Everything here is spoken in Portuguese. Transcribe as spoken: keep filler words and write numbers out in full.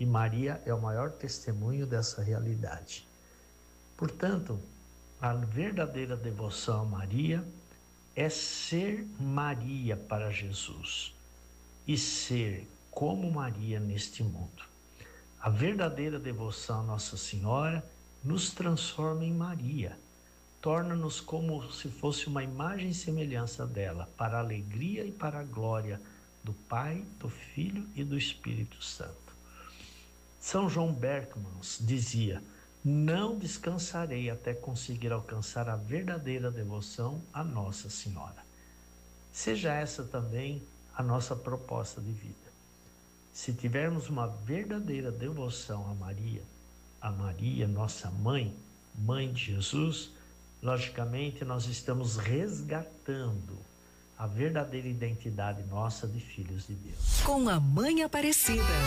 E Maria é o maior testemunho dessa realidade. Portanto, a verdadeira devoção a Maria é ser Maria para Jesus e ser como Maria neste mundo. A verdadeira devoção a Nossa Senhora nos transforma em Maria, torna-nos como se fosse uma imagem e semelhança dela, para a alegria e para a glória do Pai, do Filho e do Espírito Santo. São João Berckmans dizia: não descansarei até conseguir alcançar a verdadeira devoção a Nossa Senhora. Seja essa também a nossa proposta de vida. Se tivermos uma verdadeira devoção a Maria, a Maria, nossa mãe, mãe de Jesus, logicamente nós estamos resgatando a verdadeira identidade nossa de filhos de Deus. Com a Mãe Aparecida.